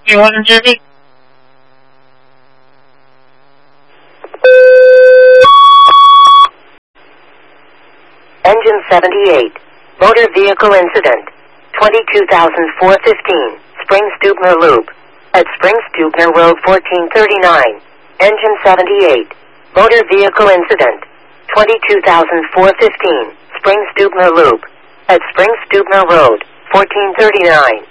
130. Engine 78. Motor vehicle incident. 22,415. Spring-Stubner Loop. At Spring-Stubner Road 1439. Engine 78. Motor vehicle incident. 22,415. Spring-Stubner Loop. At Spring-Stubner Road 1439.